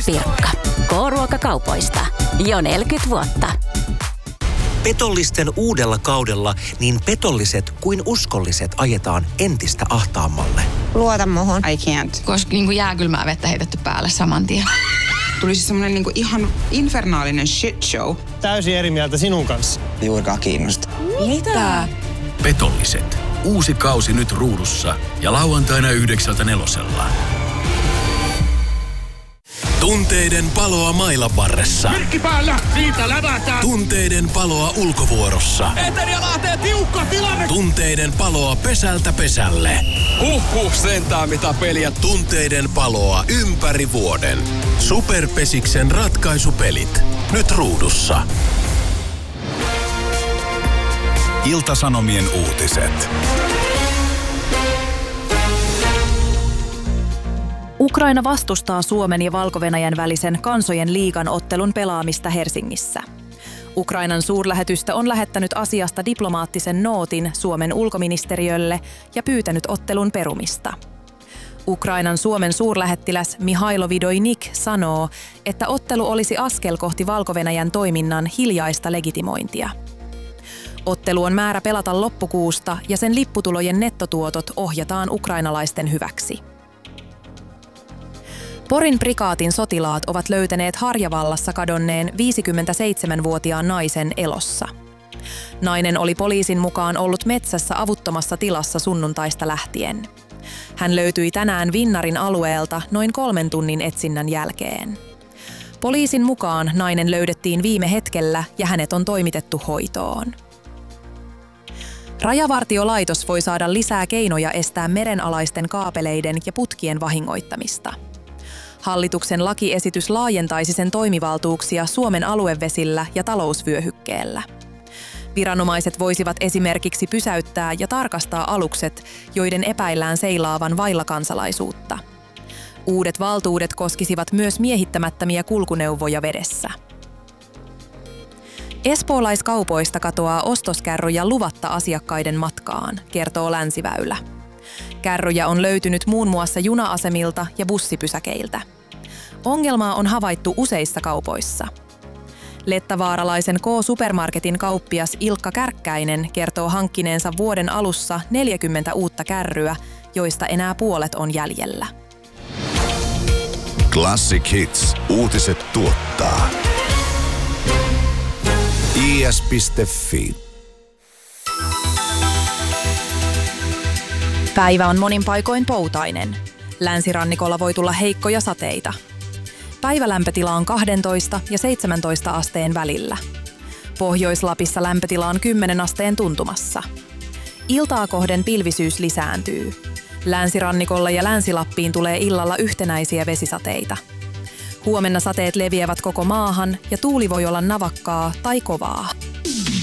Pirkka. K-ruokakaupoista. Jo 40 vuotta. Petollisten uudella kaudella niin petolliset kuin uskolliset ajetaan entistä ahtaammalle. Luota muhun. I can't. Koska jääkylmää vettä heitetty päälle saman tien. Tuli siis semmonen ihan infernaalinen shit show. Täysin eri mieltä sinun kanssa. Juurikaan kiinnosta. Mitä? Petolliset. Uusi kausi nyt ruudussa ja lauantaina 9:00. Tunteiden paloa mailaparressa. Virkki päällä, siitä lävätään. Tunteiden paloa ulkovuorossa. Eteri ja Lahteen tiukka tilanne. Tunteiden paloa pesältä pesälle. Sentään mitä peliä. Tunteiden paloa ympäri vuoden. Superpesiksen ratkaisupelit. Nyt ruudussa. Ilta-Sanomien uutiset. Ukraina vastustaa Suomen ja Valko-Venäjän välisen kansojen liigan ottelun pelaamista Helsingissä. Ukrainan suurlähetystö on lähettänyt asiasta diplomaattisen nootin Suomen ulkoministeriölle ja pyytänyt ottelun perumista. Ukrainan Suomen suurlähettiläs Mihailo Vidoinik sanoo, että ottelu olisi askel kohti Valko-Venäjän toiminnan hiljaista legitimointia. Ottelu on määrä pelata loppukuusta ja sen lipputulojen nettotuotot ohjataan ukrainalaisten hyväksi. Porin prikaatin sotilaat ovat löytäneet Harjavallassa kadonneen 57-vuotiaan naisen elossa. Nainen oli poliisin mukaan ollut metsässä avuttomassa tilassa sunnuntaista lähtien. Hän löytyi tänään Vinnarin alueelta noin 3 tunnin etsinnän jälkeen. Poliisin mukaan nainen löydettiin viime hetkellä ja hänet on toimitettu hoitoon. Rajavartiolaitos voi saada lisää keinoja estää merenalaisten kaapeleiden ja putkien vahingoittamista. Hallituksen lakiesitys laajentaisi sen toimivaltuuksia Suomen aluevesillä ja talousvyöhykkeellä. Viranomaiset voisivat esimerkiksi pysäyttää ja tarkastaa alukset, joiden epäillään seilaavan vailla kansalaisuutta. Uudet valtuudet koskisivat myös miehittämättömiä kulkuneuvoja vedessä. Espoolaiskaupoista katoaa ostoskärryjä luvatta asiakkaiden matkaan, kertoo Länsiväylä. Kärryjä on löytynyt muun muassa juna-asemilta ja bussipysäkeiltä. Ongelmaa on havaittu useissa kaupoissa. Lettavaaralaisen K-supermarketin kauppias Ilkka Kärkkäinen kertoo hankkineensa vuoden alussa 40 uutta kärryä, joista enää puolet on jäljellä. Classic Hits. Uutiset tuottaa. is.fi. Päivä on monin paikoin poutainen. Länsirannikolla voi tulla heikkoja sateita. Päivälämpötila on 12 ja 17 asteen välillä. Pohjois-Lapissa lämpötila on 10 asteen tuntumassa. Iltaa kohden pilvisyys lisääntyy. Länsirannikolla ja Länsi-Lappiin tulee illalla yhtenäisiä vesisateita. Huomenna sateet leviävät koko maahan ja tuuli voi olla navakkaa tai kovaa.